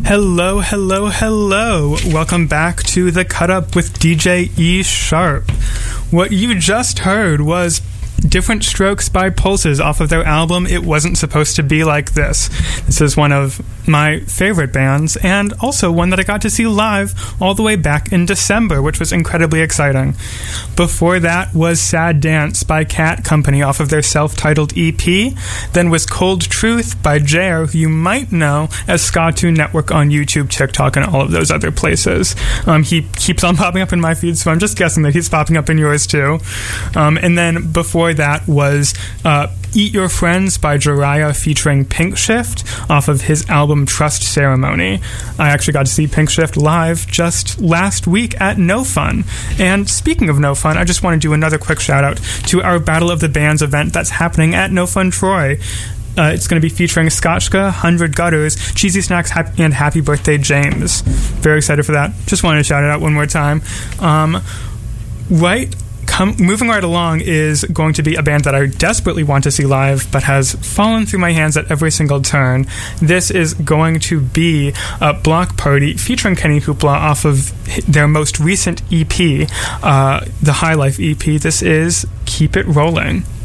Hello, hello, hello. Welcome back to The Cut Up with DJ E Sharp. What you just heard was Different Strokes by Pulses off of their album It Wasn't Supposed to Be Like This. This is one of my favorite bands, and also one that I got to see live all the way back in December, which was incredibly exciting. Before that was Sad Dance by Cat Company off of their self-titled EP. Then was Cold Truth by Jer, who you might know as Ska2 Network on YouTube, TikTok, and all of those other places. He keeps on popping up in my feed, so I'm just guessing that he's popping up in yours too. And then before that was Eat Your Friends by Jiraiya featuring Pink Shift off of his album Trust Ceremony. I actually got to see Pink Shift live just last week at No Fun. And speaking of No Fun, I just want to do another quick shout out to our Battle of the Bands event that's happening at No Fun Troy. It's going to be featuring Scotchka, 100 Gutters, Cheesy Snacks, and Happy Birthday James. Very excited for that. Just wanted to shout it out one more time. Moving right along is going to be a band that I desperately want to see live, but has fallen through my hands at every single turn. This is going to be Block Party featuring Kenny Hoopla off of their most recent EP, the High Life EP. This is Keep It Rolling.